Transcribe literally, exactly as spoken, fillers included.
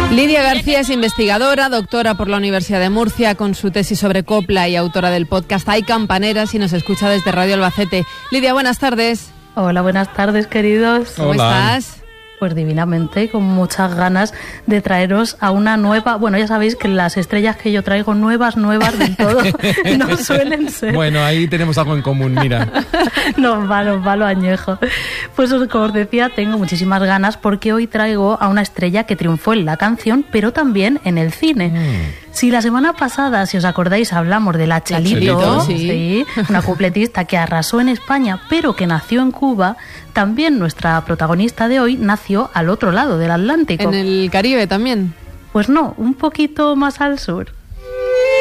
Lidia García es investigadora, doctora por la Universidad de Murcia con su tesis sobre copla y autora del podcast Hay Campaneras y nos escucha desde Radio Albacete. Lidia, buenas tardes. Hola, buenas tardes, queridos. ¿Cómo Hola. estás? Pues divinamente, con muchas ganas de traeros a una nueva... Bueno, ya sabéis que las estrellas que yo traigo nuevas, nuevas del todo, no suelen ser. Bueno, ahí tenemos algo en común, mira. Nos va, nos va lo añejo. Pues como os decía, tengo muchísimas ganas porque hoy traigo a una estrella que triunfó en la canción, pero también en el cine. Mm. Si la semana pasada, si os acordáis, hablamos de la Chelito, Chelito, sí. sí, una cupletista que arrasó en España, pero que nació en Cuba, también nuestra protagonista de hoy nació al otro lado del Atlántico. En el Caribe también. Pues no, un poquito más al sur.